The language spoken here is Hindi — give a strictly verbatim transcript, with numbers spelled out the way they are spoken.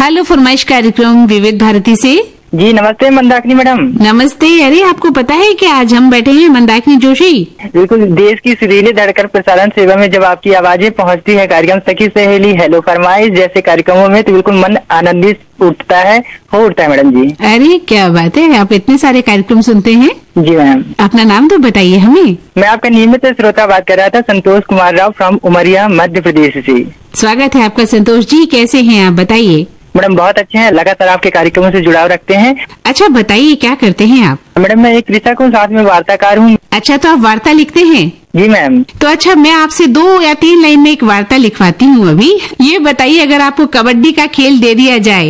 हेलो फरमाइश कार्यक्रम विविध भारती से। जी नमस्ते मंदाकिनी मैडम। नमस्ते। अरे आपको पता है कि आज हम बैठे हैं मंदाकिनी जोशी। बिल्कुल, देश की सुरीली धड़कन प्रसारण सेवा में जब आपकी आवाजें पहुंचती है कार्यक्रम सखी सहेली हेलो फरमाइश जैसे कार्यक्रमों में, तो बिल्कुल मन आनंदित उठता है हो उठता है मैडम जी। अरे क्या बात है, आप इतने सारे कार्यक्रम सुनते हैं। जी मैम। अपना नाम तो बताइए हमें। मैं आपका नियमित श्रोता बात कर रहा था, संतोष कुमार राव फ्रॉम उमरिया मध्य प्रदेश से। स्वागत है आपका संतोष जी, कैसे हैं आप बताइए। मैडम बहुत अच्छे हैं, लगातार आपके कार्यक्रमों से जुड़ाव रखते हैं। अच्छा बताइए क्या करते हैं आप। मैडम मैं एक कृषक हूँ, साथ में वार्ताकार हूँ। अच्छा तो आप वार्ता लिखते हैं। जी मैम। तो अच्छा मैं आपसे दो या तीन लाइन में एक वार्ता लिखवाती हूँ अभी। ये बताइए अगर आपको कबड्डी का खेल दे दिया जाए